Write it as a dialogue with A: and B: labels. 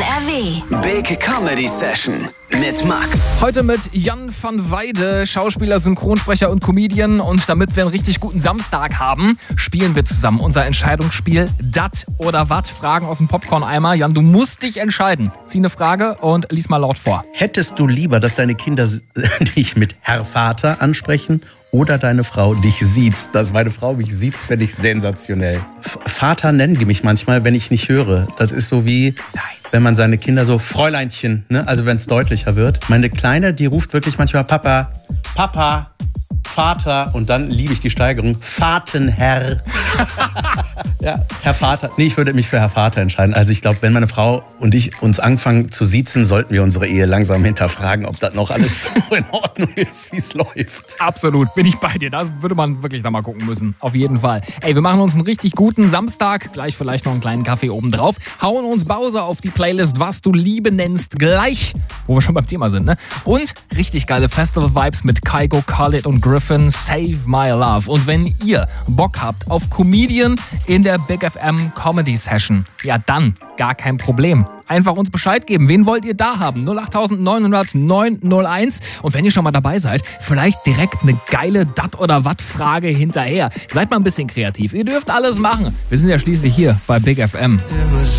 A: NRW.
B: Big Comedy Session mit Max.
C: Heute mit Jan van Weide, Schauspieler, Synchronsprecher und Comedian. Und damit wir einen richtig guten Samstag haben, spielen wir zusammen unser Entscheidungsspiel Dat oder Wat. Fragen aus dem Popcorn-Eimer. Jan, du musst dich entscheiden. Zieh eine Frage und lies mal laut vor.
D: Hättest du lieber, dass deine Kinder dich mit Herr Vater ansprechen oder deine Frau dich siezt? Dass meine Frau mich siezt, fände ich sensationell. Vater nennen die mich manchmal, wenn ich nicht höre. Das ist so wie, wenn man seine Kinder so Fräuleinchen, ne? Also wenn es deutlicher wird. Meine Kleine, die ruft wirklich manchmal Papa, Papa, Vater, und dann liebe ich die Steigerung, Vatenherr. Ja, Herr Vater. Nee, ich würde mich für Herr Vater entscheiden. Also ich glaube, wenn meine Frau und ich uns anfangen zu siezen, sollten wir unsere Ehe langsam hinterfragen, ob das noch alles so in Ordnung ist, wie es läuft.
C: Absolut, bin ich bei dir. Da würde man wirklich noch mal gucken müssen. Auf jeden Fall. Ey, wir machen uns einen richtig guten Samstag. Gleich vielleicht noch einen kleinen Kaffee obendrauf. Hauen uns Bowser auf die Playlist, was du Liebe nennst, gleich, wo wir schon beim Thema sind, ne? Und richtig geile Festival-Vibes mit Kygo, Khalid und Griffin, Save My Love. Und wenn ihr Bock habt auf Comedian in der Big FM Comedy Session, ja dann gar kein Problem. Einfach uns Bescheid geben. Wen wollt ihr da haben? 08900 901. Und wenn ihr schon mal dabei seid, vielleicht direkt eine geile Dat- oder Wat-Frage hinterher. Seid mal ein bisschen kreativ. Ihr dürft alles machen. Wir sind ja schließlich hier bei Big FM.